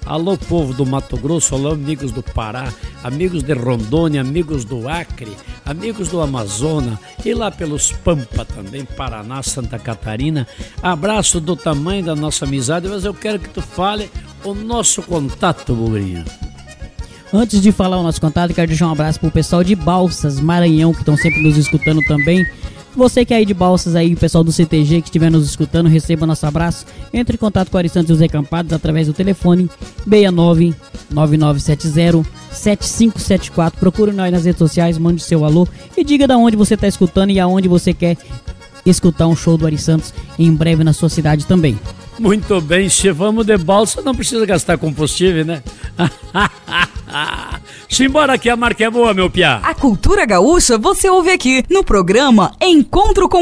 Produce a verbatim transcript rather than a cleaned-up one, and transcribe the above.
Alô, povo do Mato Grosso, alô, amigos do Pará, amigos de Rondônia, amigos do Acre, amigos do Amazonas e lá pelos Pampa também, Paraná, Santa Catarina. Abraço do tamanho da nossa amizade, mas eu quero que tu fale o nosso contato, Bugrinho. Antes de falar o nosso contato, quero deixar um abraço pro pessoal de Balsas, Maranhão, que estão sempre nos escutando também. Você que é aí de Balsas, aí, o pessoal do C T G que estiver nos escutando, receba nosso abraço. Entre em contato com a Ari Santos e os Recampados através do telefone seis nove nove nove sete zero sete cinco sete quatro. Procure nós nas redes sociais, mande seu alô e diga de onde você está escutando e aonde você quer escutar um show do Ari Santos em breve na sua cidade também. Muito bem, se vamos de balsa, não precisa gastar combustível, né? Simbora que a marca é boa, meu piá. A cultura gaúcha você ouve aqui no programa Encontro com